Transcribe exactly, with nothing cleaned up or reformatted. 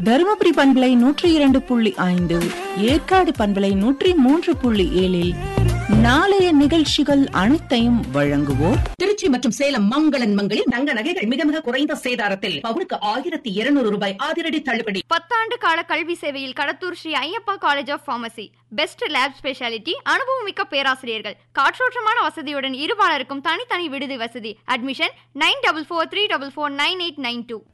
தருமபுரி பண்பலை நூற்றி இரண்டு புள்ளி ஐந்து, ஏற்காடு பண்பலை நூற்றி மூன்று புள்ளி ஏழில் நாளைய நிகழ்ச்சிகள் அனைத்தையும் வழங்குவோர் திருச்சி மற்றும் சேலம் மங்களன் மங்களில் தங்க நகைகள் மிக மிக குறைந்த சேதாரத்தில் பவுனுக்கு ஆயிரத்தி இருநூறு ரூபாய் அதிரடி தள்ளுபடி. பத்தாண்டு கால கல்வி சேவையில் Kadathur Sri Ayyappa college of pharmacy, best lab speciality, அனுபவமிக்க பேராசிரியர்கள், காற்றோட்டமான வசதியுடன் இருபாலருக்கும் தனித்தனி விடுதி வசதி. Admission nine double four three double four nine eight nine two.